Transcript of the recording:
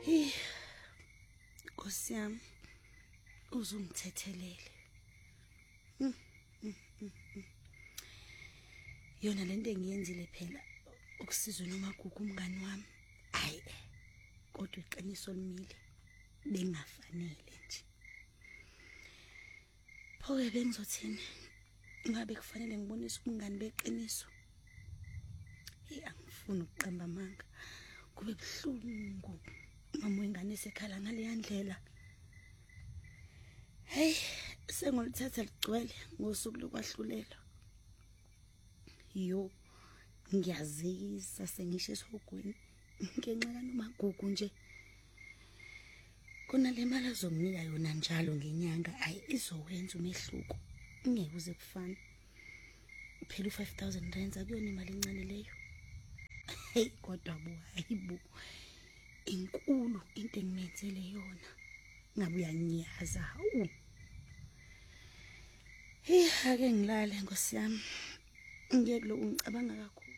Hey, Nkosi yami, uzungithethelele. Yona lento engiyenzile phela ukusizwa noMagugu umngani wami. Hayi, kodwa iqiniso limile bengafanele nje. Pho-ke bengizothini? Ngabe kufanele ngibonise ubungani beqiniso? Angifuni ukuqamba amanga. Kube buhlungu mama wengane esekhala ngaleya ndlela. Hey, sengolithatha ligcwele ngosuku lokwahlulelwa. Yo, ngiyazisa sengisho esihogweni ngenxa kaNoMagugu nje. Kunale mali azonginika yona njalo ngenyanga, ayi izowenza umehluko. Ngeke uze kufana. Phela u5,000 akuyona imali encane leyo. Hey, kodwa hayibo. Inkulu into engimenzele yona. Ngabe uyanyaza. Hey, ake ngilale Nkosi yami. Ngiyekulo ungicabanga kakhulu.